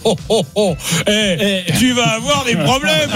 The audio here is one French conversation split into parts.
Tu vas avoir des problèmes.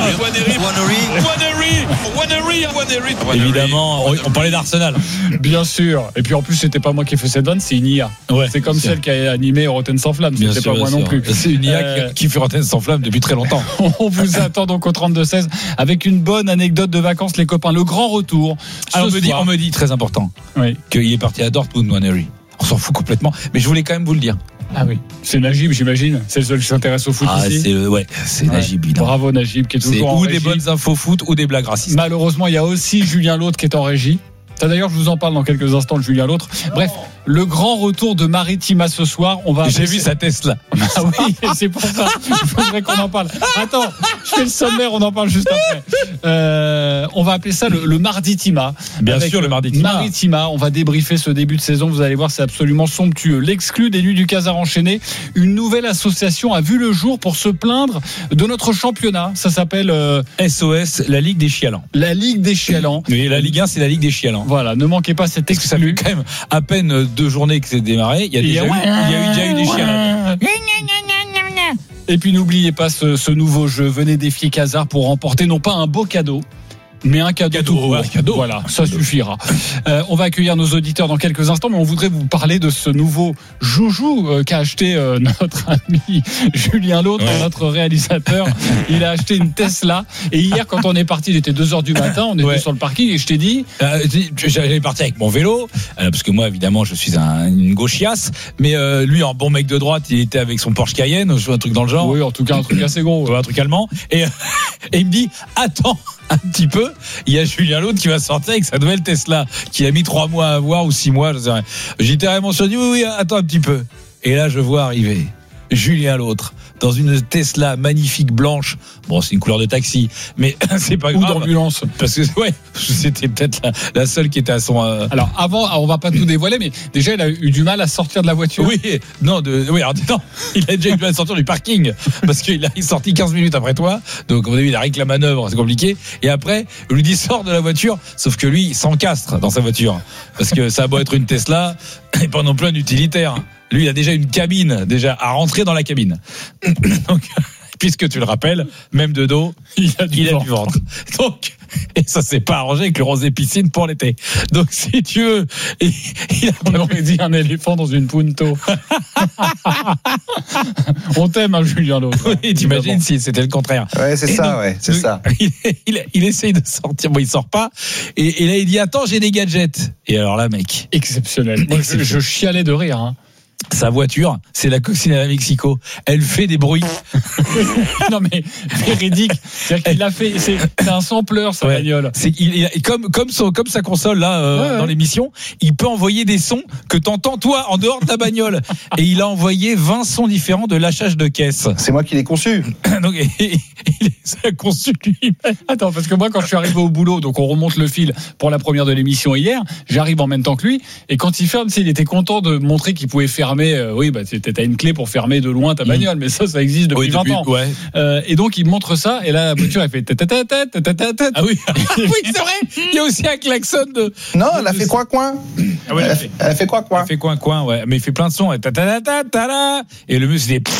Évidemment, on parlait d'Arsenal. Bien sûr. Et puis en plus, c'était pas moi qui ai fait cette vanne, c'est une IA. Ouais, c'est comme celle qui a animé Rotten sans flamme. C'était pas moi non plus. C'est une IA qui fait Rotten sans flamme depuis très longtemps. On vous attend donc au 32-16 avec une bonne anecdote de vacances, les copains. Le grand retour. Alors on me dit très important qu'il est parti à Dortmund, Wannery. On s'en fout complètement, mais je voulais quand même vous le dire. Ah oui, c'est Najib, j'imagine. C'est le seul qui s'intéresse au foot ici. C'est Najib. Bravo Najib, qui est toujours en régie. Ou des bonnes infos foot ou des blagues racistes. Malheureusement, il y a aussi Julien Lautre qui est en régie. Ça, d'ailleurs, je vous en parle dans quelques instants de Julien Lautre. Bref, le grand retour de Maritima ce soir. J'ai vu sa Tesla. Ah oui, c'est pour ça. Il faudrait qu'on en parle. Attends, je fais le sommaire, on en parle juste après. On va appeler ça le Marditima. Bien sûr, le Marditima. Maritima, on va débriefer ce début de saison. Vous allez voir, c'est absolument somptueux. L'exclu des Nuits du Casar enchaîné. Une nouvelle association a vu le jour pour se plaindre de notre championnat. Ça s'appelle SOS, la Ligue des Chialans. La Ligue des Chialans. Oui, la Ligue 1, c'est la Ligue des Chialans. Voilà, ne manquez pas cet exclu. Ça fait quand même à peine 2 journées que c'est démarré. Il y a déjà eu des chialades. Et puis n'oubliez pas ce nouveau jeu. Venez défier Casar pour remporter non pas un beau cadeau, mais un cadeau tout court. Voilà, ça suffira. On va accueillir nos auditeurs dans quelques instants, mais on voudrait vous parler de ce nouveau joujou qu'a acheté notre ami Julien Lautre, notre réalisateur. Il a acheté une Tesla. Et hier, quand on est parti, il était 2h du matin, on était sur le parking et je t'ai dit... J'allais partir avec mon vélo, parce que moi, évidemment, je suis une gauchiasse, mais lui, en bon mec de droite, il était avec son Porsche Cayenne, un truc dans le genre. Oui, en tout cas, un truc assez gros. Un truc allemand. Et il me dit, attends un petit peu, il y a Julien Lautre qui va sortir avec sa nouvelle Tesla, qu'il a mis 3 mois à avoir ou 6 mois, je sais rien. J'étais vraiment sur dit oui, attends un petit peu. Et là, je vois arriver Julien Lautre dans une Tesla magnifique blanche. Bon, c'est une couleur de taxi, mais c'est pas grave. Ou d'ambulance. Parce que c'était peut-être la seule qui était à son. Alors avant, on va pas tout dévoiler, mais déjà il a eu du mal à sortir de la voiture. Oui, non, il a déjà eu du mal à sortir du parking parce qu'il est sorti 15 minutes après toi. Donc au début il a rien que la manœuvre, c'est compliqué. Et après, on lui dit sors de la voiture, sauf que lui il s'encastre dans sa voiture parce que ça a beau être une Tesla, et pas non plus un utilitaire. Lui, il a déjà une cabine, à rentrer dans la cabine. Donc, puisque tu le rappelles, même de dos, il a du ventre. Donc, et ça s'est pas arrangé avec le rosé piscine pour l'été. Donc, si tu veux, on aurait dit un éléphant dans une punto. On t'aime, hein, Julien Lautre. Oui, t'imagines si c'était le contraire. Ouais, c'est ça, donc, c'est ça. Il essaye de sortir, bon, il sort pas. Et là, il dit, attends, j'ai des gadgets. Et alors là, mec. Exceptionnel. Moi, je chialais de rire, hein. Sa voiture, c'est la coccinelle à Mexico. Elle fait des bruits. Non mais véridique. C'est-à-dire qu'il a fait. C'est un sampleur sa bagnole. Comme sa console là dans l'émission, il peut envoyer des sons que t'entends toi en dehors de ta bagnole. Et il a envoyé 20 sons différents de lâchage de caisse. C'est moi qui l'ai conçu. Donc il a conçu lui. Attends, parce que moi quand je suis arrivé au boulot, donc on remonte le fil pour la première de l'émission hier, j'arrive en même temps que lui, et quand il ferme, il était content de montrer qu'il pouvait fermer. Oui, bah t'as une clé pour fermer de loin ta bagnole, mais ça existe depuis 20 ans. Ouais. Et donc il montre ça, et là la voiture elle fait ah oui, oui c'est vrai. Il y a aussi un klaxon de. Non, elle a fait coin. Ah ouais, elle a fait coin. Elle fait coin, ouais. Mais il fait plein de sons. Et le muscle c'est.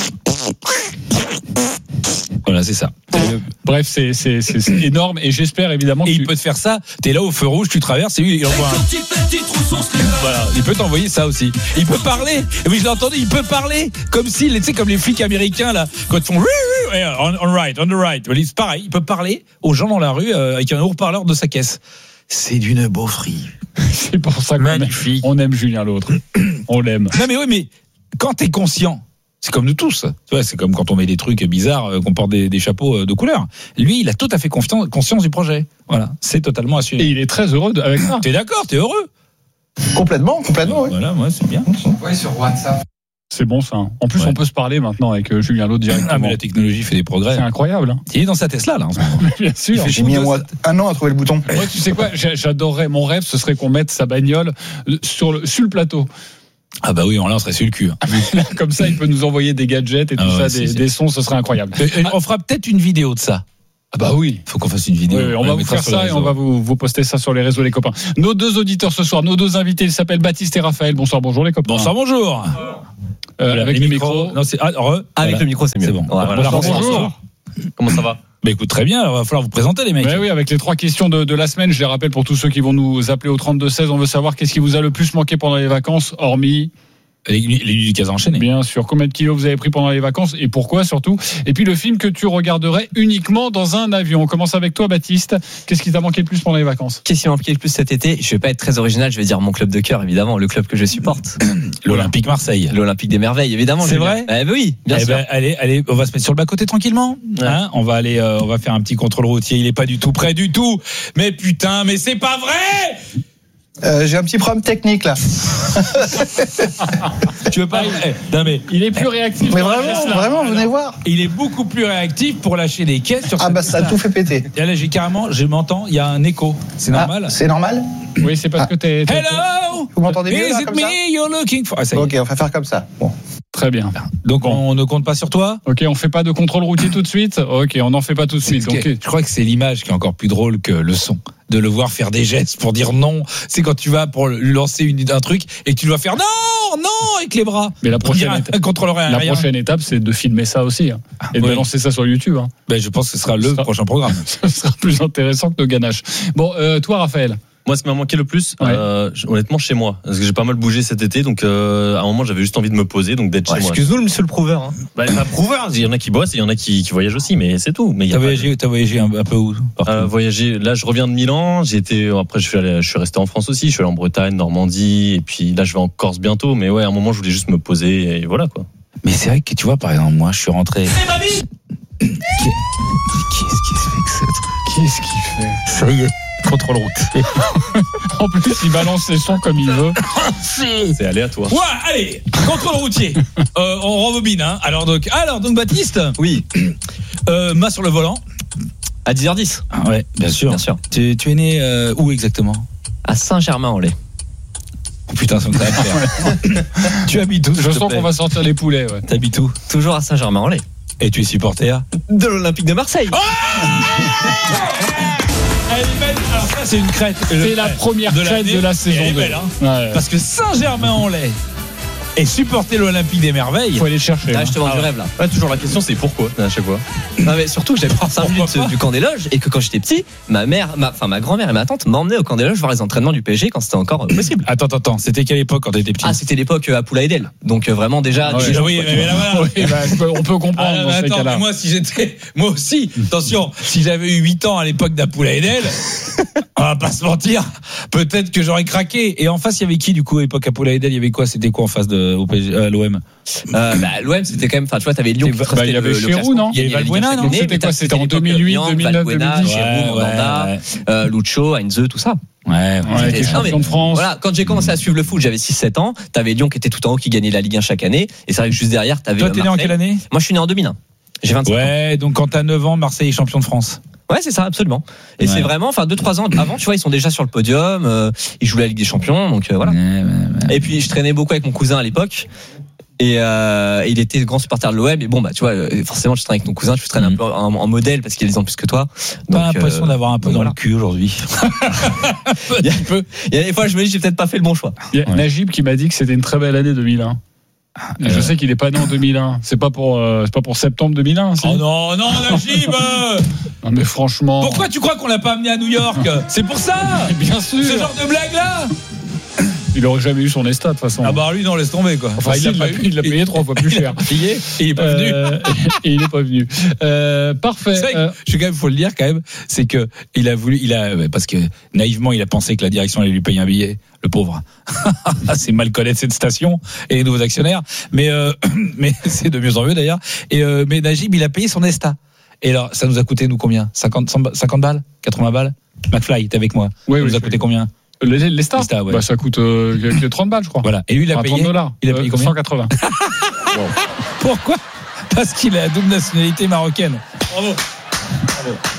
Voilà, c'est ça. Bref, c'est énorme, et j'espère évidemment. Et il peut te faire ça. T'es là au feu rouge, tu traverses, et lui il envoie voilà, il peut t'envoyer ça aussi. Il peut parler. Oui, je l'ai entendu. Il peut parler comme si, tu sais, comme les flics américains là, quand ils font on the right. C'est pareil. Il peut parler aux gens dans la rue avec un haut-parleur de sa caisse. C'est d'une beaufrie. C'est pour ça qu'on aime Julien Lautre. On l'aime. Non mais oui, mais quand t'es conscient. C'est comme nous tous. Tu vois, c'est comme quand on met des trucs bizarres, qu'on porte des chapeaux de couleur. Lui, il a tout à fait conscience du projet. Voilà, c'est totalement assumé. Et il est très heureux avec ça. T'es d'accord, t'es heureux. Complètement. Voilà, moi, c'est bien. Ouais, sur WhatsApp. C'est bon ça. En plus, on peut se parler maintenant avec Julien Lautre directement. Ah, mais la technologie fait des progrès. C'est incroyable. Hein. Il est dans sa Tesla là en ce moment. Bien sûr. J'ai mis un an à trouver le bouton. Moi, tu sais quoi, j'adorerais. Mon rêve, ce serait qu'on mette sa bagnole sur le plateau. Ah bah oui, là on serait sur le cul. Comme ça, il peut nous envoyer des gadgets et tout ça, des sons, ce serait incroyable. On fera peut-être une vidéo de ça. Ah bah oui. Faut qu'on fasse une vidéo. Oui, on va vous faire ça et on va vous poster ça sur les réseaux, les copains. Nos 2 auditeurs ce soir, nos 2 invités, ils s'appellent Baptiste et Raphaël. Bonsoir, bonjour les copains. Bonsoir, bonjour. Avec le micro. Non, c'est Avec le micro, c'est mieux. C'est bon. Voilà, bonjour. Comment ça va? Bah écoute, très bien. Il va falloir vous présenter, les mecs. Oui, avec les 3 questions de la semaine, je les rappelle pour tous ceux qui vont nous appeler au 32-16. On veut savoir qu'est-ce qui vous a le plus manqué pendant les vacances, hormis Les nuits du Casa enchaîné. bien sûr combien de kilos vous avez pris pendant les vacances et pourquoi surtout. Et puis le film que tu regarderais uniquement dans un avion. On commence avec toi, Baptiste. Qu'est-ce qui t'a manqué le plus pendant les vacances? Qu'est-ce qui m'a manqué le plus cet été? Je vais pas être très original, je vais dire mon club de cœur, évidemment, le club que je supporte. L'Olympique Marseille. L'Olympique des Merveilles, évidemment. C'est vrai? Oui, bien sûr. Ben, allez, on va se mettre sur le bas-côté tranquillement. Hein, on va aller, on va faire un petit contrôle routier. Il est pas du tout prêt du tout. Mais putain, mais c'est pas vrai! J'ai un petit problème technique là. Tu veux pas? Non mais Il est plus réactif. Mais dans la pièce, là. vraiment, venez voir. il est beaucoup plus réactif pour lâcher des caisses sur. Ah bah ça a tout fait péter. Et là, je m'entends, il y a un écho. C'est normal. C'est normal. Oui, c'est parce que t'es Hello. Vous m'entendez mieux Is là it comme ça? me you're looking for? Ah, ça y est. Ok, on va faire comme ça. Bon. très bien. Donc on ne compte pas sur toi. Ok, on fait pas de contrôle routier tout de suite. Ok, on n'en fait pas tout de suite. Je crois que c'est l'image qui est encore plus drôle que le son. De le voir faire des gestes pour dire non. C'est quand tu vas pour lui lancer un truc et que tu dois faire non avec les bras. Mais la Pour dire prochaine, un contrôleur la aérien. prochaine étape, c'est de filmer ça aussi et de oui. lancer ça sur YouTube. Ben, je pense que ce sera le prochain programme. Ce sera plus intéressant que nos ganaches. Bon, toi, Raphaël. Moi, ce qui m'a manqué le plus, honnêtement, chez moi. Parce que j'ai pas mal bougé cet été, donc à un moment, j'avais juste envie de me poser, donc d'être chez moi. Excuse-nous, le monsieur le prouveur. Hein. Bah, pas prouveur. Il y en a qui bossent et il y en a qui voyagent aussi, mais c'est tout. Mais T'as voyagé un peu où? voyager. Là, je reviens de Milan. Après, je suis resté en France aussi. Je suis allé en Bretagne, Normandie, et puis là, je vais en Corse bientôt. Mais ouais, à un moment, je voulais juste me poser et voilà quoi. Mais c'est vrai que tu vois, par exemple, moi, je suis rentré. Qu'est-ce qu'il fait que ce truc? Qu'est-ce qu'il fait? Ça y est, contrôle route. En plus, il balance ses sons comme il veut. C'est aléatoire. Ouais, allez, contrôle routier. On rembobine, hein. Alors donc, Baptiste. Oui. Main sur le volant. À 10h10. Ah ouais, bien sûr. Bien sûr. Tu es né où exactement? À Saint-Germain-en-Laye. Oh putain, ça me fait faire. Tu habites où? Je sens qu'on va sortir les poulets. Ouais. T'habites où? Toujours à Saint-Germain-en-Laye. Et tu es supporter? De l'Olympique de Marseille. Elle est belle. Alors ça, c'est une crête. C'est la première crête de la saison. Elle est 2. belle, hein. Ouais. Parce que Saint-Germain-en-Laye et supporter l'Olympique des Merveilles. Faut aller le chercher. Là, je te vends du rêve là. Ouais, toujours la question, c'est pourquoi à chaque fois. Non, mais surtout que j'avais pris 5 minutes du camp des loges et que quand j'étais petit, ma grand-mère et ma tante m'emmenaient au camp des loges voir les entraînements du PSG quand c'était encore possible. Attends. C'était quelle époque quand t'étais petit? Ah, c'était l'époque à Poula Edel. Donc vraiment déjà. Ouais. déjà Oui, mais là, voilà. Oui, on peut comprendre dans ces attends, cas-là. mais moi aussi, attention, si j'avais eu 8 ans à l'époque d'Apoula Edel, on va pas se mentir, peut-être que j'aurais craqué. Et en face, il y avait qui du coup à l'époque Apoula Edel? Il y avait quoi? C'était quoi en face de l'OM? L'OM, c'était quand même. Enfin, tu vois, t'avais Lyon qui trustait il y avait le Giroud, classement. non? Il y avait Valbuena, non? C'était quoi? C'était en 2008, 2009, 2010. Giroud, Mandanda, Lucho, Heinze, tout ça. Ouais. Ouais, qui est champion de France. Voilà, quand j'ai commencé à suivre le foot, j'avais 6-7 ans. T'avais Lyon qui était tout en haut, qui gagnait la Ligue 1 chaque année. Et c'est vrai que juste derrière, t'avais. Toi, t'es né en quelle année? Moi, je suis né en 2001. J'ai 25 ans. Ouais, donc quand t'as 9 ans, Marseille est champion de France. Ouais, c'est ça, absolument. Et c'est vraiment, 2-3 ans avant, tu vois, ils sont déjà sur le podium, ils jouent la Ligue des Champions, donc voilà. Ouais. Et puis, je traînais beaucoup avec mon cousin à l'époque. Et il était grand supporter de l'OM. Et bon, tu vois, forcément, tu traînes avec ton cousin, tu traînes un peu en modèle parce qu'il a 10 ans plus que toi. T'as l'impression d'avoir un peu dans le cul aujourd'hui. Il y a des fois, je me dis, j'ai peut-être pas fait le bon choix. Il y a Najib qui m'a dit que c'était une très belle année 2001. Je sais qu'il n'est pas né en 2001. C'est pas pour septembre 2001. Si. Oh non, Najib. Non mais franchement. Pourquoi tu crois qu'on l'a pas amené à New York? C'est pour ça. Bien sûr. Ce genre de blague là. Il aurait jamais eu son Estat de toute façon. Ah bah lui non, laisse tomber quoi. Enfin, il l'a payé 3 fois plus cher. Payé et il est pas venu. Et il est pas venu. Parfait. C'est vrai que, faut le dire quand même, c'est que parce que naïvement il a pensé que la direction allait lui payer un billet, le pauvre. C'est mal connaître cette station et les nouveaux actionnaires, mais c'est de mieux en mieux d'ailleurs. Mais Najib il a payé son Estat. Et alors ça nous a coûté nous combien? 50 balles, 80 balles. McFly, t'es avec moi. Oui, ça nous a coûté combien? Les stars, ouais. Ça coûte 30 balles, je crois. Voilà. Et lui, il a payé. $30. Il a payé combien? 180. Bon. Pourquoi? Parce qu'il a la double nationalité marocaine. Bravo.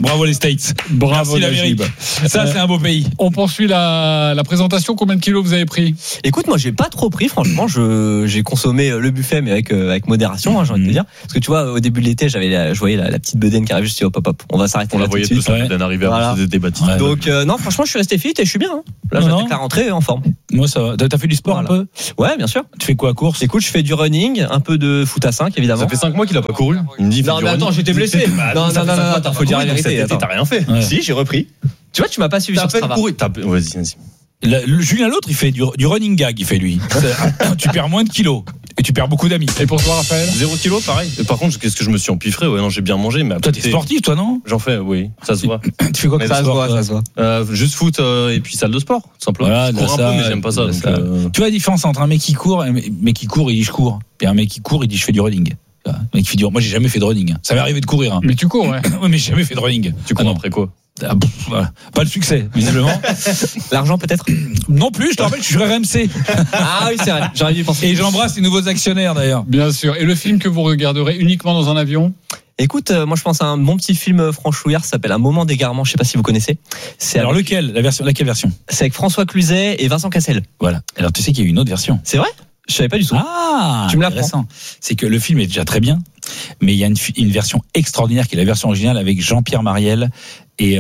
Bravo les States. Bravo Merci l'Amérique. Najib. Ça, c'est un beau pays. On poursuit la présentation. Combien de kilos vous avez pris? Écoute, moi, j'ai pas trop pris, franchement. J'ai consommé le buffet, mais avec modération, hein, j'ai envie de te dire. Parce que tu vois, au début de l'été, je voyais la petite bedaine qui arrive, je me suis dit, hop, on va s'arrêter On là la tout de voyait suite. tous en train d'arriver à des débats. Ouais. Donc, non, franchement, je suis resté fit et je suis bien. Hein. Là, Non, j'attaque non. la rentrée en forme. Moi, ça va. T'as fait du sport Voilà. un peu? Ouais, bien sûr. Tu fais quoi, course? Écoute, je fais du running, un peu de foot à 5, évidemment. Ça fait 5 mois qu'il a pas couru. Il me dit, Non, mais attends, j'étais blessé. Non, attends, faut dire la vérité. T'as Attends. rien fait. Ouais. Si, j'ai repris. Tu vois, tu m'as pas suivi T'as à sur peine Strava. couru. Vas-y. Julien l'autre, il fait du running gag, il fait lui. Tu perds moins de kilos et tu perds beaucoup d'amis. Et pour toi, Raphaël? 0 kilo, pareil. Par contre, qu'est-ce que je me suis empiffré? Ouais, non, j'ai bien mangé, mais Toi, t'es sportif, toi, non? J'en fais, oui, ça se voit. Tu fais quoi Mais comme Ça se sport, voit, toi ça se voit. Juste foot et puis salle de sport, tout simplement. Voilà, je cours un peu, mais j'aime pas ça. Donc, Tu vois la différence entre un mec qui court, il dit je cours, et un mec qui court, il dit je fais du running. Un mec qui fait moi j'ai jamais fait de running. Ça m'est arrivé de courir. Hein. Mais tu cours, ouais. Ouais, mais j'ai jamais fait de running. tu cours non. après quoi? Voilà. Pas le succès, visiblement. L'argent, peut-être? Non plus, je te rappelle que je suis RMC. Ah oui, c'est vrai. J'aurais dû penser. Et j'embrasse les nouveaux actionnaires d'ailleurs. Bien sûr. Et le film que vous regarderez uniquement dans un avion? Écoute, moi, je pense à un bon petit film franchouillard, ça s'appelle Un moment d'égarement. Je sais pas si vous connaissez. C'est Alors laquelle version? C'est avec François Cluzet et Vincent Cassel. Voilà. Alors tu sais qu'il y a une autre version. C'est vrai? Je savais pas du tout. Ah, Tu me l'apprends. intéressant. C'est que le film est déjà très bien, mais il y a une version extraordinaire qui est la version originale avec Jean-Pierre Mariel et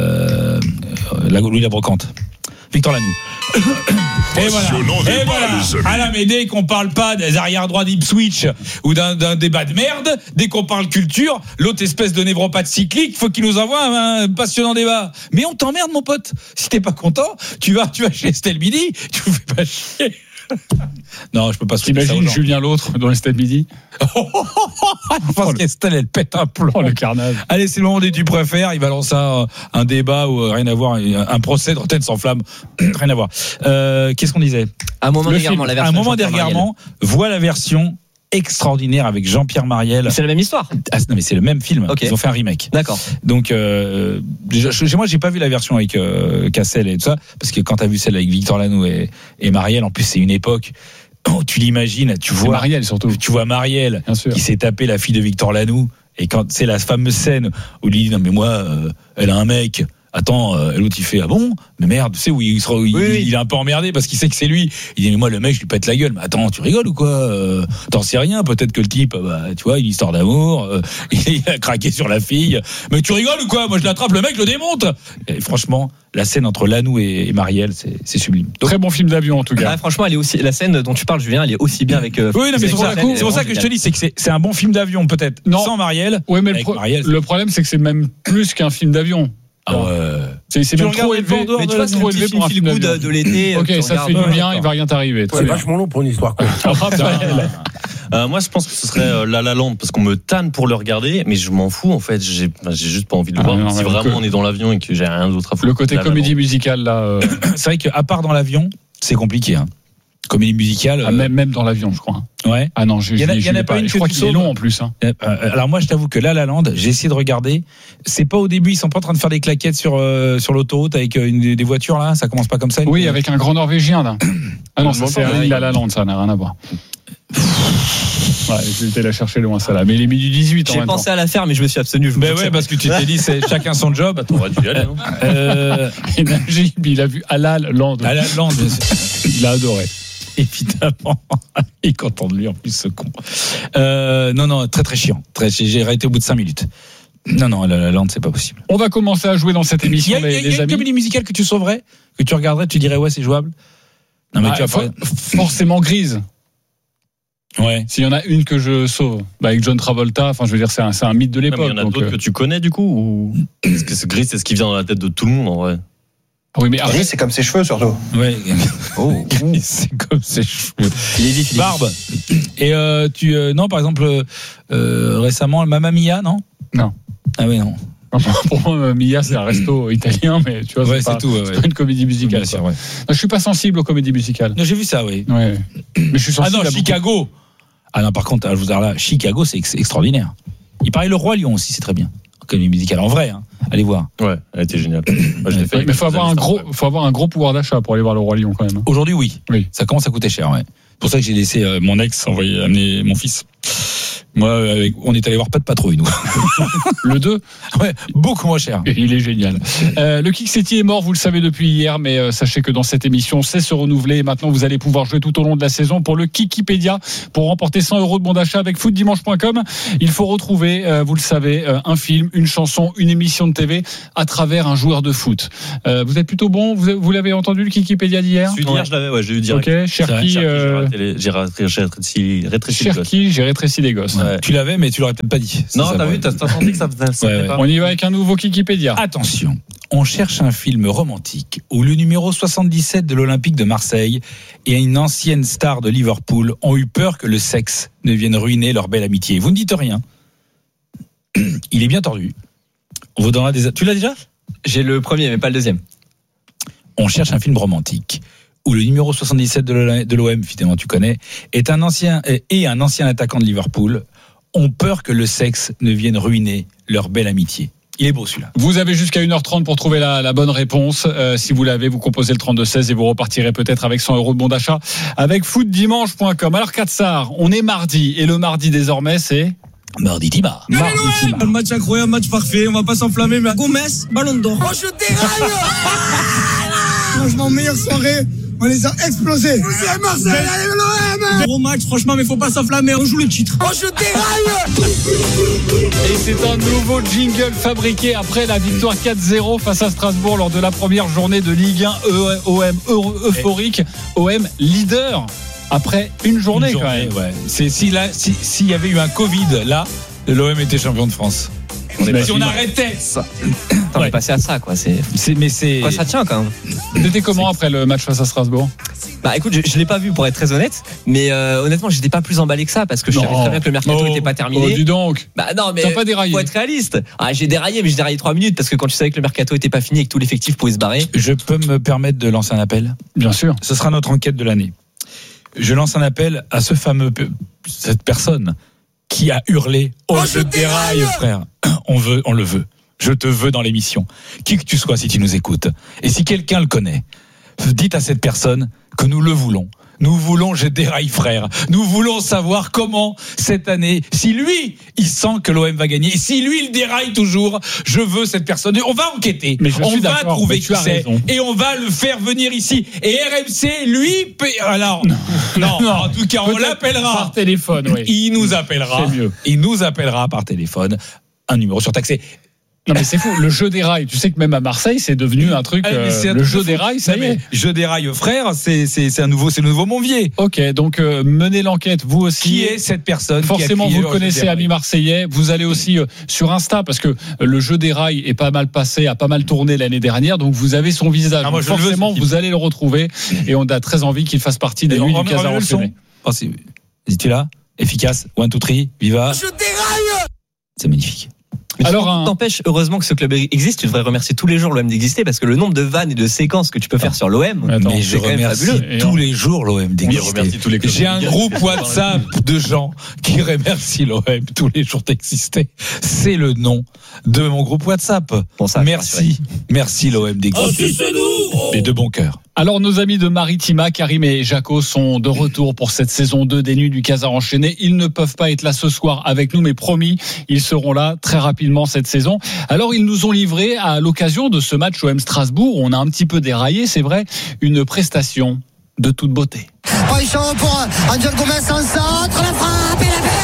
Louis Labrocante. Victor Lanoux. Et voilà. À la Médée, qu'on parle pas des arrière droits d'Ipswich ou d'un débat de merde, dès qu'on parle culture, l'autre espèce de névropathe cyclique, faut qu'il nous envoie un passionnant débat. Mais on t'emmerde, mon pote. Si t'es pas content, tu vas chez Estelle Midi, tu vous fais pas chier. Non, je peux pas. T'imagines Julien l'autre dans les Stades Midi? Je pense qu'Estelle, elle pète un plomb. Oh, le carnage. Allez, c'est le moment des tu préfères. Il va lancer un débat ou rien à voir, un procès de Rotten sans flamme. Rien à voir. Qu'est-ce qu'on disait? Un moment Le d'égarement, film. la version. Un moment de Jean-Pierre d'égarement. Voilà la version extraordinaire avec Jean-Pierre Mariel. Mariel. C'est la même histoire. Ah, non, mais c'est le même film. Ok. Ils ont fait un remake. D'accord. Donc, chez moi, j'ai pas vu la version avec Cassel et tout ça, parce que quand t'as vu celle avec Victor Lanoux et Mariel, en plus, c'est une époque. Oh, tu l'imagines, tu C'est vois Marielle surtout. Tu vois Mariel Bien sûr. qui s'est tapé la fille de Victor Lanoux, et quand c'est la fameuse scène où il dit non mais moi elle a un mec. Attends, l'autre il fait ah bon, mais merde, tu sais où il est un peu emmerdé parce qu'il sait que c'est lui. Il dit mais moi le mec je lui pète la gueule. Mais attends, tu rigoles ou quoi? T'en sais rien. Peut-être que le type, tu vois, une histoire d'amour, il a craqué sur la fille. Mais tu rigoles ou quoi? Moi je l'attrape, le mec je le démonte. Et franchement, la scène entre Lanoux et Mariel, c'est sublime. Donc, Très bon film d'avion en tout cas. Ah, franchement, elle est aussi, la scène dont tu parles, Julien, elle est aussi bien avec. oui, non, mais c'est pour ça que je te dis, c'est que c'est un bon film d'avion peut-être. Non. Sans Mariel. Oui, mais Avec Mariel, le problème c'est que c'est même plus qu'un film d'avion. Ah ouais. C'est Tu même regardes trop le élevé. Vendeur Mais de tu vois, la c'est trop nuit, élevé pour un film d'avion. de l'été. Ok, tu ça regardes. fait du bien, d'accord. il va rien t'arriver. Très C'est bien. vachement long pour une histoire courte. Raphaël. Moi, je pense que ce serait La La Land parce qu'on me tanne pour le regarder, mais je m'en fous en fait. J'ai juste pas envie de le voir. non, Si mais vraiment que- on est dans l'avion et que j'ai rien d'autre à foutre. Le côté La La comédie Land. musicale là. C'est vrai qu'à part dans l'avion, c'est compliqué. Hein. Comédie musicale. Ah, même dans l'avion, je crois. Ouais. Ah non, Il y en a pas une je que crois tu qu'il est sauves. long en plus. Hein. Alors moi, je t'avoue que La La Land, j'ai essayé de regarder. C'est pas au début, ils sont pas en train de faire des claquettes sur l'autoroute avec des voitures là. Ça commence pas comme ça. Oui, avec un grand Norvégien là. Ah non, ça Non, c'est non, La La Land, ça n'a rien à voir. Ouais, j'ai été la chercher loin ça là. Mais il est midi 18 en J'ai même temps. pensé à la faire, mais je me suis abstenu. Je vous Ben jure ouais, que parce que tu t'es dit c'est chacun son job. T'aurais dû y aller. Non Et Najib, il a vu Halal Land. La La Land, Il a adoré. évidemment. Il est content de lui en plus ce con. Non, très très chiant. J'ai arrêté au bout de 5 minutes. Non, La La Land, c'est pas possible. On va commencer à jouer dans cette Il y émission, a, les une amis. comédie musicale que tu sauverais, que tu regarderais, tu dirais ouais c'est jouable. Non mais Ah, tu vas pas. forcément Grise. Ouais. S'il y en a une que je sauve, avec John Travolta, enfin je veux dire c'est un mythe de Non, mais l'époque. il y en a donc, d'autres que tu connais du coup ou parce que c'est gris, c'est ce qui vient dans la tête de tout le monde en vrai. Oui, mais Gris, après, c'est comme ses cheveux surtout. Ouais. C'est comme ses cheveux. il est vite. Barbe. Et non par exemple récemment Mamma Mia non. Non. Ah oui non. pour moi Mia c'est un resto italien, mais tu vois Ouais c'est c'est tout. pas une comédie musicale. Bien sûr, quoi. ouais. Non, je suis pas sensible aux comédies musicales. Non, j'ai vu ça oui. Ouais. Mais je suis Ah sensible non à beaucoup. Chicago. Ah non par contre je vous dire là Chicago c'est extraordinaire. Il paraît Le Roi Lion aussi c'est très bien. Comédie musicale en vrai hein. Allez voir. Ouais, elle était géniale. Moi, je l'ai fait. Mais faut avoir un gros pouvoir d'achat pour aller voir Le Roi Lion quand même. Aujourd'hui oui. Oui. Ça commence à coûter cher ouais. C'est pour ça que j'ai laissé mon ex amener mon fils. Moi, on est allé voir Pas de patrouille, nous. Le 2. Ouais, beaucoup moins cher. Il est génial. Le Kick City est mort, vous le savez depuis hier, mais sachez que dans cette émission, c'est se renouveler. Et maintenant, vous allez pouvoir jouer tout au long de la saison pour le Kikipédia, pour remporter 100 € de bon d'achat avec footdimanche.com. Il faut retrouver, vous le savez, un film, une chanson, une émission de TV à travers un joueur de foot. Vous êtes plutôt bon. Vous l'avez entendu, le Kikipédia d'hier? Celui d'hier, je l'avais, j'ai eu direct. Ok, Cherki, j'ai rétréci les gosses. j'ai rétréci les gosses. Ouais. Tu l'avais, mais tu l'aurais peut-être pas dit. Non, t'as vu, t'as senti que ça Ouais. pas. On y va avec un nouveau Kikipédia. Attention, on cherche un film romantique où le numéro 77 de l'Olympique de Marseille et une ancienne star de Liverpool ont eu peur que le sexe ne vienne ruiner leur belle amitié. Vous ne dites rien. Il est bien tordu. On vous donnera des... Tu l'as déjà ? J'ai le premier, mais pas le deuxième. On cherche un film romantique où le numéro 77 de l'OM, finalement tu connais, est un ancien attaquant de Liverpool, ont peur que le sexe ne vienne ruiner leur belle amitié. Il est beau celui-là. Vous avez jusqu'à 1h30 pour trouver la bonne réponse. Si vous l'avez, vous composez le 32-16 et vous repartirez peut-être avec 100 € de bon d'achat avec footdimanche.com. Alors Katsar, on est mardi et le mardi désormais c'est... Mardi Tima. Un match incroyable, match parfait, on va pas s'enflammer, mais Gomez, ballon d'or. Oh, je déraille. Franchement, meilleure soirée, on les a explosés. C'est Marseille, allez l'OM. Gros match, franchement, mais faut pas s'enflammer, on joue le titre. Oh, je déraille. Et c'est un nouveau jingle fabriqué après la victoire 4-0 face à Strasbourg lors de la première journée de Ligue 1 OM euphorique, OM leader. Après une journée quand même. Ouais. S'il y avait eu un Covid là, l'OM était champion de France. Si on arrêtait ça. On est passé à ça, quoi. Quoi, ça tient quand même. C'était comment après le match face à Strasbourg? Bah écoute, je l'ai pas vu pour être très honnête, mais honnêtement, j'étais pas plus emballé que ça parce que je savais très bien que le mercato n'était pas terminé. Oh, dis donc. Bah non, mais t'as pas déraillé. Faut être réaliste. Ah, j'ai déraillé, mais j'ai déraillé 3 minutes parce que quand tu savais que le mercato était pas fini et que tout l'effectif pouvait se barrer. Je peux me permettre de lancer un appel? Bien sûr. Ce sera notre enquête de l'année. Je lance un appel à cette personne qui a hurlé « Oh, je déraille, frère !» On le veut. Je te veux dans l'émission. Qui que tu sois si tu nous écoutes. Et si quelqu'un le connaît, dites à cette personne que nous le voulons. Nous voulons, je déraille frère. Nous voulons savoir comment cette année, si lui, il sent que l'OM va gagner, et si lui, il déraille toujours, je veux cette personne. On va enquêter. On va trouver qui c'est. Et on va le faire venir ici. Et RMC, lui, alors, non, en tout cas, on l'appellera. Par téléphone, oui. Il nous appellera. C'est mieux. Il nous appellera par téléphone. Un numéro surtaxé. Non mais c'est fou, le jeu des rails. Tu sais que même à Marseille, c'est devenu un truc. Le jeu des rails, ça y est. Je déraille, frère. C'est le nouveau Monvier. Ok, donc menez l'enquête vous aussi. Qui est cette personne? Forcément, vous le connaissez, amis marseillais. Vous allez aussi sur Insta parce que le jeu des rails est pas mal passé, a pas mal tourné l'année dernière. Donc vous avez son visage. Ah, moi, forcément, vous allez le retrouver. Et on a très envie qu'il fasse partie des nuits du Casar enchaîné. Es-tu là? Efficace. 1, 2, 3. Viva. Je déraille. C'est magnifique. Mais alors, t'empêche, heureusement que ce club existe. Tu devrais remercier tous les jours l'OM d'exister parce que le nombre de vannes et de séquences que tu peux faire sur l'OM, mais je remercie tous les jours l'OM d'exister. J'ai un groupe WhatsApp de gens qui remercient l'OM tous les jours d'exister. C'est le nom de mon groupe WhatsApp. Bon, ça, merci l'OM d'exister. Et de bon cœur. Alors nos amis de Maritima, Karim et Jaco sont de retour pour cette saison 2 des Nuits du Casar enchaîné. Ils ne peuvent pas être là ce soir avec nous, mais promis, ils seront là très rapidement cette saison. Alors ils nous ont livré à l'occasion de ce match OM Strasbourg, on a un petit peu déraillé, c'est vrai, une prestation de toute beauté. Oh, il chante pour Angel Gomez en centre, la frappe et la paix.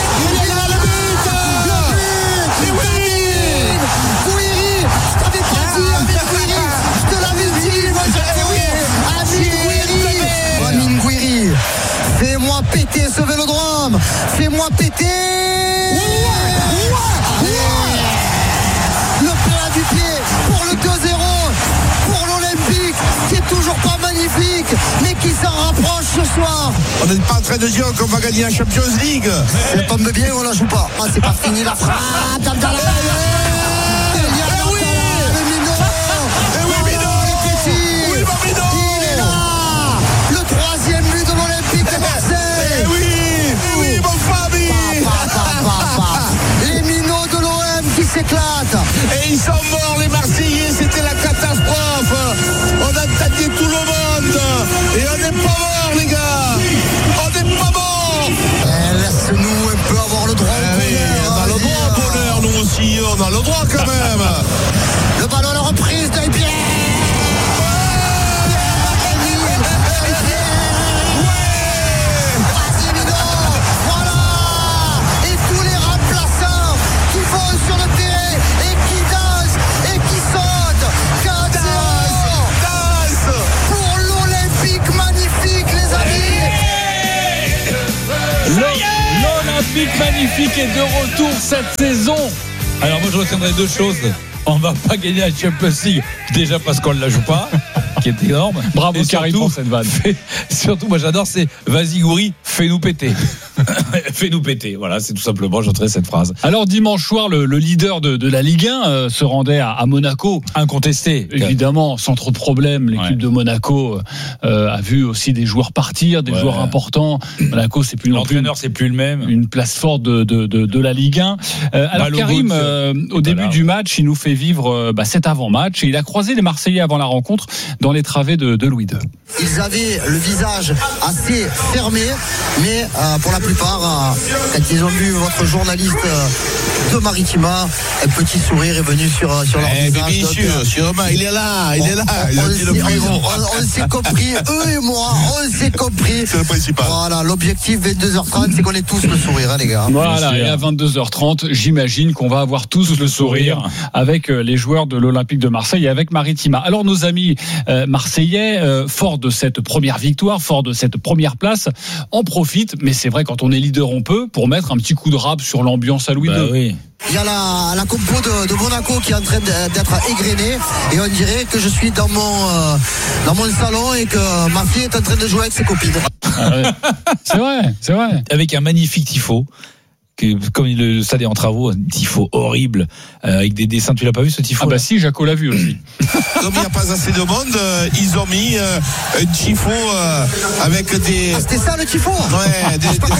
Fais-moi péter ce vélodrome. Fais-moi péter. Le plat du pied pour le 2-0 pour l'Olympique qui est toujours pas magnifique mais qui s'en rapproche ce soir. On n'est pas en train de dire qu'on va gagner la Champions League. Ça tombe bien, on la joue pas. Ah, c'est pas fini la frappe. S'éclate. Et ils sont morts les Marseillais, c'était la catastrophe. On a attaqué tout le monde et on n'est pas morts les gars. On n'est pas morts. Laisse-nous un peu avoir le droit. on a le droit quand même. Le ballon à la reprise de Pierre. L'Olympique magnifique est de retour cette saison. Alors moi je retiendrai deux choses. On va pas gagner la Champions League, déjà parce qu'on ne la joue pas, qui est énorme. Bravo Et Karim pour cette vanne. Surtout, moi j'adore, c'est vas-y Goury, fais-nous péter. Fais-nous péter. Voilà, c'est tout simplement, j'entrerai cette phrase. Alors dimanche soir, le leader de la Ligue 1 se rendait à Monaco. Incontesté. Évidemment, sans trop de problèmes. L'équipe de Monaco a vu aussi des joueurs partir, des joueurs importants. Monaco, c'est plus non plus. L'entraîneur, c'est plus le même. Une place forte de la Ligue 1. Alors Karim, au début du match, il nous fait vivre cet avant-match et il a croisé les Marseillais avant la rencontre dans les travées de Louis II. Ils avaient le visage assez fermé, mais pour la plupart, quand ils ont vu votre journaliste de Maritima, un petit sourire est venu sur leur visage. Bien sûr, sûrement, il est là. On s'est compris, eux et moi, on s'est compris. C'est le principal. Voilà, l'objectif 22h30, c'est qu'on ait tous le sourire, les gars. Voilà, et à 22h30, j'imagine qu'on va avoir tous le sourire avec les joueurs de l'Olympique de Marseille et avec Maritima. Alors nos amis marseillais, forts de cette première victoire, forts de cette première place, en profitent, mais c'est vrai, quand on est leader, on peut, pour mettre un petit coup de râpe sur l'ambiance à Louis II. Oui. Il y a la compo de Monaco qui est en train d'être égrenée et on dirait que je suis dans mon salon et que ma fille est en train de jouer avec ses copines. C'est vrai. Avec un magnifique tifo. Comme le stade est en travaux, un tifo horrible avec des dessins. Tu l'as pas vu ce tifo? Ah bah si, Jaco l'a vu aussi. Comme il n'y a pas assez de monde, ils ont mis un tifo avec des. Ah, c'était ça le tifo? Ouais,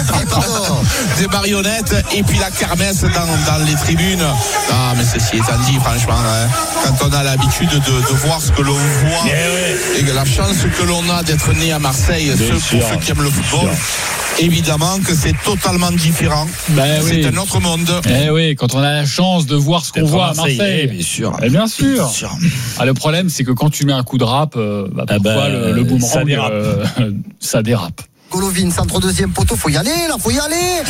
des marionnettes et puis la kermesse dans les tribunes. Ah, mais ceci étant dit, franchement, quand on a l'habitude de voir ce que l'on voit et la chance que l'on a d'être né à Marseille, pour ceux qui aiment le football, évidemment que c'est totalement différent. C'est un autre monde. Eh oui, quand on a la chance de voir ce qu'on voit à Marseille. Bien sûr. Bien sûr. Ah, le problème, c'est que quand tu mets un coup de rap, parfois le boomerang, ça dérape. Golovin, centre deuxième poteau, faut y aller. Ouverture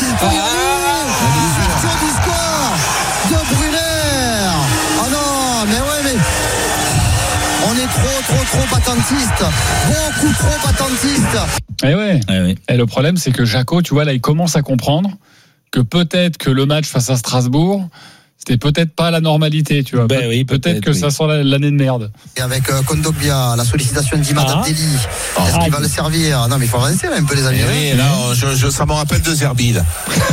du score de Brunner. Oh non, mais on est trop attentiste. Beaucoup trop attentiste. Eh ouais. Et le problème, c'est que Jaco, tu vois, là, il commence à comprendre que peut-être que le match face à Strasbourg, c'était peut-être pas la normalité, tu vois. Peut-être que ça sent l'année de merde. Et avec Kondogbia, la sollicitation d'Imad Abdelli, est-ce qu'il va le servir? Non, mais il faut avancer un peu, les amis. Oui, là, ça me rappelle de Zerbil.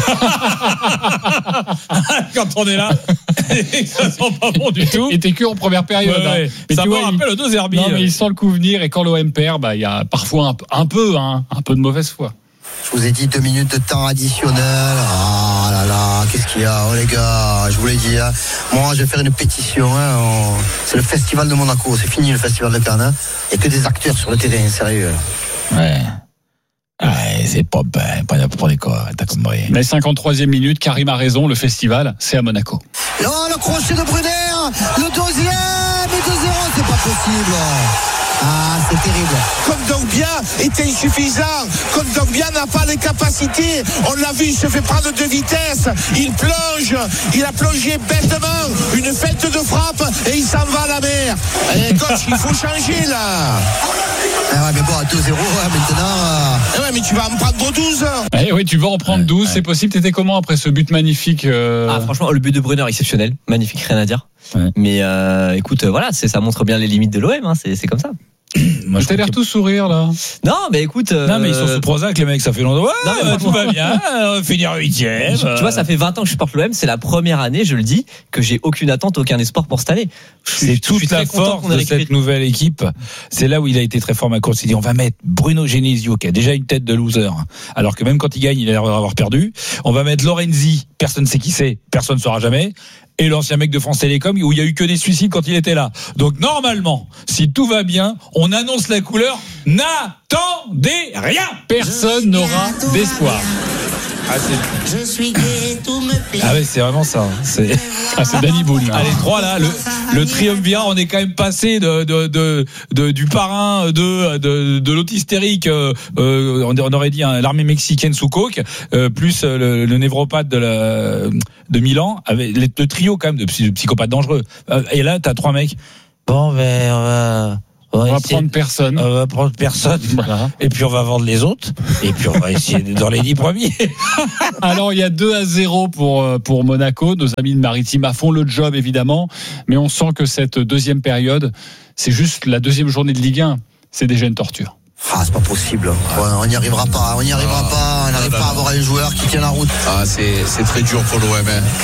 Quand on est là, ça sent pas bon du tout. Il était que en première période. Mais ça me rappelle de Zerbil. Non, mais il sent le coup venir, et quand l'OM perd, il y a parfois un peu de mauvaise foi. Je vous ai dit 2 minutes de temps additionnel. Ah là là, qu'est-ce qu'il y a? Oh les gars, je vous l'ai dit. Moi, je vais faire une pétition. C'est le festival de Monaco. C'est fini le festival de Cannes. Il n'y a que des acteurs sur le terrain, sérieux. Ouais, c'est pas n'importe quoi. Mais 53e minute, Karim a raison, le festival, c'est à Monaco. Oh, le crochet de Brunner, le deuxième, et 2-0, c'est pas possible. Ah, c'est terrible. Kondogbia est insuffisant. Kondogbia n'a pas les capacités. On l'a vu, il se fait prendre de vitesse. Il plonge. Il a plongé bêtement. Une fête de frappe et il s'en va à la mer. Et coach, il faut changer là. Mais bon, à 2-0, maintenant. Mais tu vas en prendre 12. Oui, tu vas en prendre 12, c'est possible. T'étais comment après ce but magnifique Franchement, le but de Brunner exceptionnel, magnifique, rien à dire. Mais écoute, voilà, ça montre bien les limites de l'OM, c'est comme ça. Moi, t'as l'air tout sourire là. Non, mais écoute. Non, mais ils sont sous Prozac, les mecs, ça fait longtemps. Tout va bien, on va finir 8e. Tu vois, ça fait 20 ans que je supporte l'OM, c'est la première année, je le dis, que j'ai aucune attente, aucun espoir pour cette année. C'est toute la force de cette nouvelle équipe. C'est là où il a été très fort, Macron. Il s'est dit, on va mettre Bruno Genesio, qui a déjà une tête de loser, alors que même quand il gagne, il a l'air d'avoir perdu. On va mettre Lorenzi, personne ne sait qui c'est, personne ne saura jamais. Et l'ancien mec de France Télécom, où il y a eu que des suicides quand il était là. Donc normalement, si tout va bien, on annonce la couleur. N'attendez rien. Personne n'aura d'espoir. Je suis gay, tout me plaît. Ah ouais, c'est vraiment ça. C'est Danny Boone. Là. Ah, les trois là, le triumvirat, on est quand même passé du parrain de l'autre hystérique, on aurait dit l'armée mexicaine sous coke, plus le névropathe de Milan, avec le trio quand même de psychopathes dangereux. Et là, t'as trois mecs. Bon, ben on va prendre personne. On va prendre personne. Voilà. Et puis on va vendre les autres. Et puis on va essayer d'être dans les 10 premiers. Alors il y a 2-0 pour Monaco. Nos amis de Maritima font le job évidemment, mais on sent que cette deuxième période, c'est juste la deuxième journée de Ligue 1. C'est déjà une torture. Ah, c'est pas possible. On n'y arrivera pas. On n'arrive pas à avoir un joueur qui tient la route. Ah, c'est très dur pour l'OM.